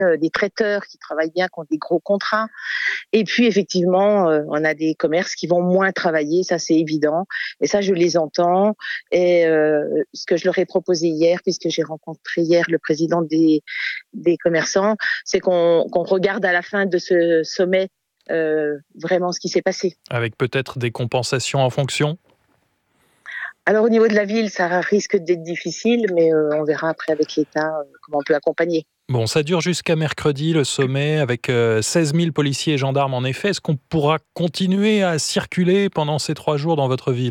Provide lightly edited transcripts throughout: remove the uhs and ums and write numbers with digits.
des traiteurs qui travaillent bien, qui ont des gros contrats. Et puis, effectivement, on a des commerces qui vont moins travailler, ça c'est évident. Et ça, je les entends. Et ce que je leur ai proposé hier, puisque j'ai rencontré hier le président des commerçants, c'est qu'on regarde à la fin de ce sommet vraiment ce qui s'est passé. Avec peut-être des compensations en fonction ? Alors au niveau de la ville, ça risque d'être difficile, mais on verra après avec l'État comment on peut accompagner. Bon, ça dure jusqu'à mercredi, le sommet, avec 16 000 policiers et gendarmes en effet. Est-ce qu'on pourra continuer à circuler pendant ces 3 jours dans votre ville ?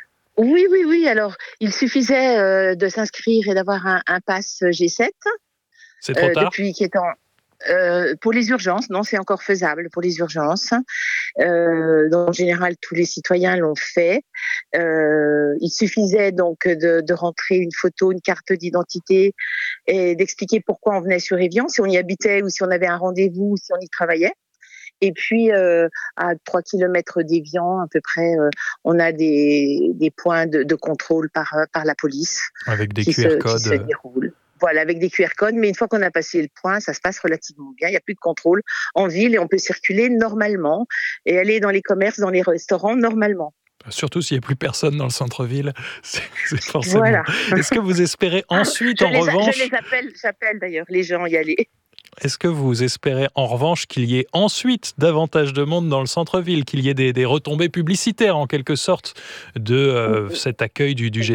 Oui. Alors, il suffisait de s'inscrire et d'avoir un pass G7. C'est trop tard ? Depuis qui est en... pour les urgences, non, c'est encore faisable pour les urgences. Donc, en général, tous les citoyens l'ont fait. Il suffisait donc de rentrer une photo, une carte d'identité et d'expliquer pourquoi on venait sur Évian, si on y habitait ou si on avait un rendez-vous ou si on y travaillait. Et puis, à 3 kilomètres d'Évian, à peu près, on a des points de contrôle par la police. Avec des QR codes. Qui se déroulent. Voilà, avec des QR codes, mais une fois qu'on a passé le point, ça se passe relativement bien. Il n'y a plus de contrôle en ville et on peut circuler normalement et aller dans les commerces, dans les restaurants normalement. Surtout s'il n'y a plus personne dans le centre-ville, c'est forcément. Voilà. Est-ce que vous espérez ensuite, revanche... J'appelle d'ailleurs les gens y aller. Est-ce que vous espérez en revanche qu'il y ait ensuite davantage de monde dans le centre-ville, qu'il y ait des retombées publicitaires en quelque sorte de cet accueil du G7 ?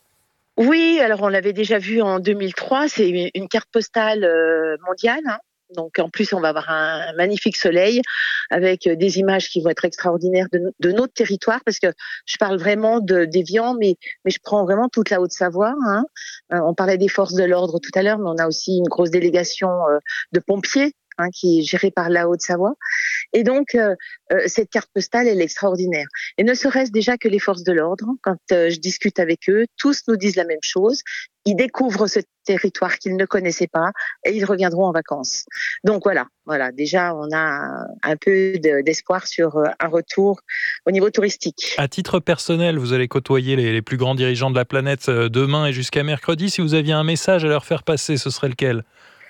Oui, alors on l'avait déjà vu en 2003, c'est une carte postale mondiale. Donc en plus, on va avoir un magnifique soleil avec des images qui vont être extraordinaires de notre territoire, parce que je parle vraiment d'Évian, mais je prends vraiment toute la Haute-Savoie. On parlait des forces de l'ordre tout à l'heure, mais on a aussi une grosse délégation de pompiers qui est gérée par la Haute-Savoie. Et donc, cette carte postale, elle est extraordinaire. Et ne serait-ce déjà que les forces de l'ordre, quand je discute avec eux, tous nous disent la même chose. Ils découvrent ce territoire qu'ils ne connaissaient pas et ils reviendront en vacances. Donc voilà. Déjà, on a un peu d'espoir sur un retour au niveau touristique. À titre personnel, vous allez côtoyer les plus grands dirigeants de la planète demain et jusqu'à mercredi. Si vous aviez un message à leur faire passer, ce serait lequel ?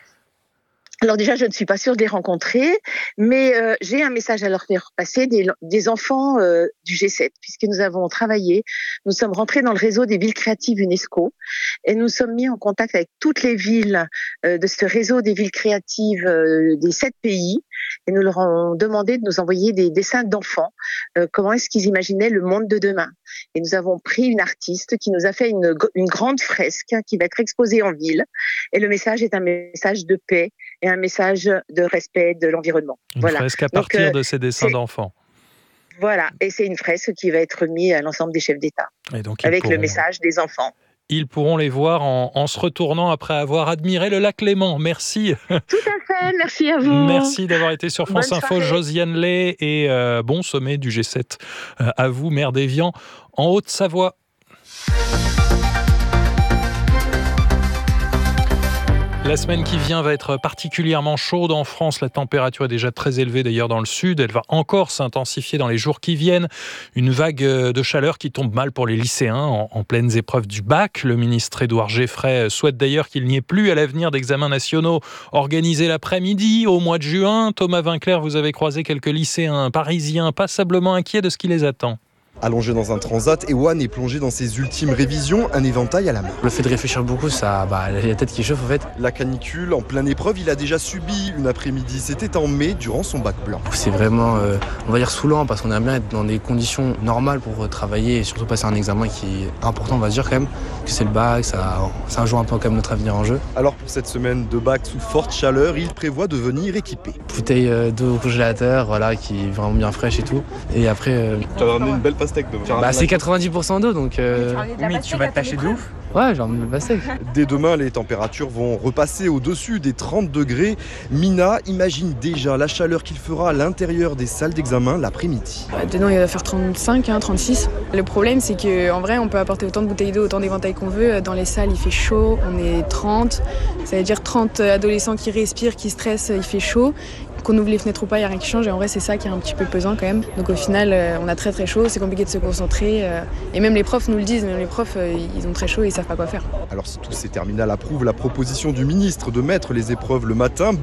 Alors déjà, je ne suis pas sûre de les rencontrer, mais j'ai un message à leur faire passer des enfants du G7, puisque nous avons travaillé, nous sommes rentrés dans le réseau des villes créatives UNESCO et nous sommes mis en contact avec toutes les villes de ce réseau des villes créatives des 7 pays et nous leur avons demandé de nous envoyer des dessins d'enfants, comment est-ce qu'ils imaginaient le monde de demain. Et nous avons pris une artiste qui nous a fait une grande fresque qui va être exposée en ville et le message est un message de paix et un message de respect de l'environnement. Une fresque à partir de ces dessins d'enfants. Voilà, et c'est une fresque qui va être remise à l'ensemble des chefs d'État, avec le message des enfants. Ils pourront les voir en se retournant après avoir admiré le lac Léman. Merci. Tout à fait, merci à vous. Merci d'avoir été sur France Info, Josiane Lay, et bon sommet du G7 à vous, maire d'Évian, en Haute-Savoie. La semaine qui vient va être particulièrement chaude en France. La température est déjà très élevée d'ailleurs dans le sud. Elle va encore s'intensifier dans les jours qui viennent. Une vague de chaleur qui tombe mal pour les lycéens en pleines épreuves du bac. Le ministre Édouard Geoffrey souhaite d'ailleurs qu'il n'y ait plus à l'avenir d'examens nationaux organisés l'après-midi au mois de juin. Thomas Vinclair, vous avez croisé quelques lycéens parisiens passablement inquiets de ce qui les attend. Allongé dans un transat, Ewan est plongé dans ses ultimes révisions, un éventail à la main. Le fait de réfléchir beaucoup, ça, la tête qui chauffe en fait. La canicule, en pleine épreuve, il a déjà subi une après-midi. C'était en mai, durant son bac blanc. C'est vraiment, on va dire, saoulant parce qu'on aime bien être dans des conditions normales pour travailler et surtout passer un examen qui est important, on va dire quand même, que c'est le bac, ça joue un peu quand même notre avenir en jeu. Alors pour cette semaine de bac sous forte chaleur, il prévoit de venir équipé. Bouteille d'eau au congélateur, qui est vraiment bien fraîche et tout. Et après... Tu as ramené une belle pastèque demain. C'est 90% d'eau donc... Mais tu vas te tâcher de ouf. Ouais, j'ai ramené une pastèque. Dès demain, les températures vont repasser au-dessus des 30 degrés. Mina imagine déjà la chaleur qu'il fera à l'intérieur des salles d'examen l'après-midi. Dedans, il va faire 35, 36. Le problème, c'est qu'en vrai, on peut apporter autant de bouteilles d'eau, autant d'éventails qu'on veut. Dans les salles, il fait chaud, on est 30. Ça veut dire 30 adolescents qui respirent, qui stressent, il fait chaud. Qu'on ouvre les fenêtres ou pas, il n'y a rien qui change. Et en vrai, c'est ça qui est un petit peu pesant quand même. Donc au final, on a très très chaud, c'est compliqué de se concentrer. Et même les profs nous le disent, même les profs, ils ont très chaud et ils savent savent pas quoi faire. Alors si tous ces terminales approuvent la proposition du ministre de mettre les épreuves le matin,